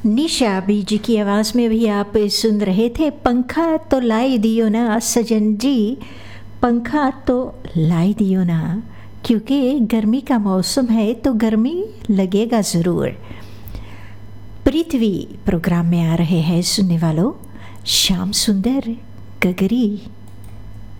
निशा बीजी की आवाज़ में भी आप सुन रहे थे पंखा तो लाई दियो ना सजन जी, पंखा तो लाई दियो ना, क्योंकि गर्मी का मौसम है तो गर्मी लगेगा ज़रूर। पृथ्वी प्रोग्राम में आ रहे हैं सुनने वालों, श्याम सुंदर गगरी।